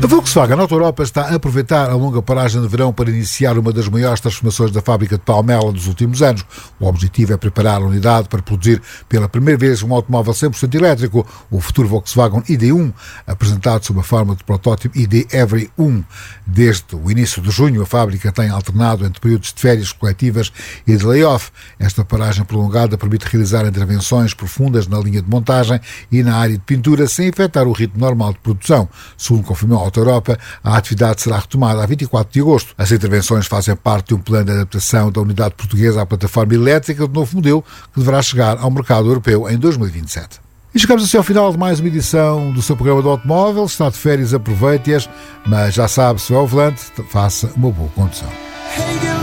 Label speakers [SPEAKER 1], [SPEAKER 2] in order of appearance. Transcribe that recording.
[SPEAKER 1] A Volkswagen Auto Europa está a aproveitar a longa paragem de verão para iniciar uma das maiores transformações da fábrica de Palmela dos últimos anos. O objetivo é preparar a unidade para produzir pela primeira vez um automóvel 100% elétrico, o futuro Volkswagen ID.1, apresentado sob a forma de protótipo ID Every 1. Desde o início de junho, a fábrica tem alternado entre períodos de férias coletivas e de layoff. Esta paragem prolongada permite realizar intervenções profundas na linha de montagem e na área de pintura sem afetar o ritmo normal de produção. Segundo confirmou a Auto Europa, a atividade será retomada a 24 de agosto. As intervenções fazem parte de um plano de adaptação da unidade portuguesa à plataforma elétrica do novo modelo, que deverá chegar ao mercado europeu em 2027. E chegamos assim ao final de mais uma edição do seu programa do automóvel. Está de férias, aproveite-as, mas já sabe, se vai ao volante, faça uma boa condução.